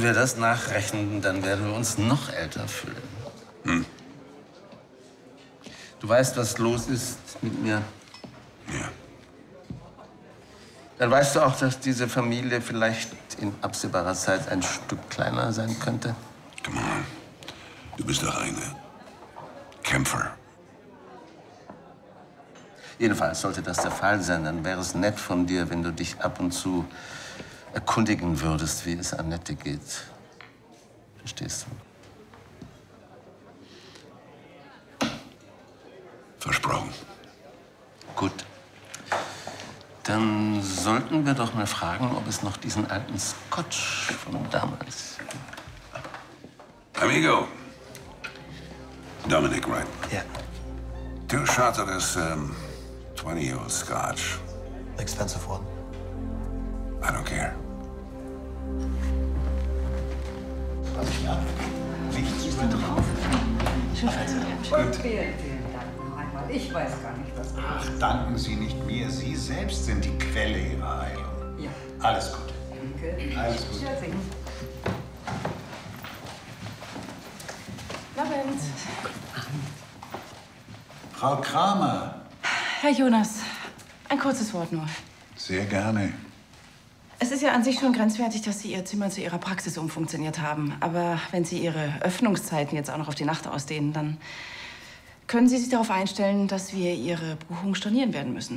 wir das nachrechnen, dann werden wir uns noch älter fühlen. Hm. Du weißt, was los ist mit mir? Ja. Dann weißt du auch, dass diese Familie vielleicht in absehbarer Zeit ein Stück kleiner sein könnte? Come on. Du bist doch eine Kämpfer. Jedenfalls sollte das der Fall sein, dann wäre es nett von dir, wenn du dich ab und zu erkundigen würdest, wie es Annette geht. Verstehst du? Versprochen. Gut. Dann sollten wir doch mal fragen, ob es noch diesen alten Scotch von damals gibt. Amigo. Dominic, right? Ja. 2 shots of this 20-year-old Scotch. Expensive one. I don't care. Was ich ab. Nichts ist drauf. Und vielen Dank noch einmal. Ich weiß gar nicht, was. Ach, danken Sie nicht mir. Sie selbst sind die Quelle Ihrer Heilung. Ja. Alles gut. Danke. Alles gut. Tschüssi. Abend. Frau Kramer. Herr Jonas, ein kurzes Wort nur. Sehr gerne. Es ist ja an sich schon grenzwertig, dass Sie Ihr Zimmer zu Ihrer Praxis umfunktioniert haben. Aber wenn Sie Ihre Öffnungszeiten jetzt auch noch auf die Nacht ausdehnen, dann können Sie sich darauf einstellen, dass wir Ihre Buchung stornieren werden müssen.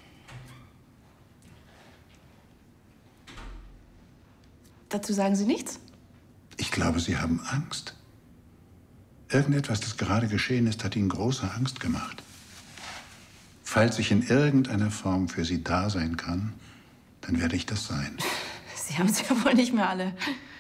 Dazu sagen Sie nichts? Ich glaube, Sie haben Angst. Irgendetwas, das gerade geschehen ist, hat Ihnen große Angst gemacht. Falls ich in irgendeiner Form für Sie da sein kann, dann werde ich das sein. Sie haben es ja wohl nicht mehr alle.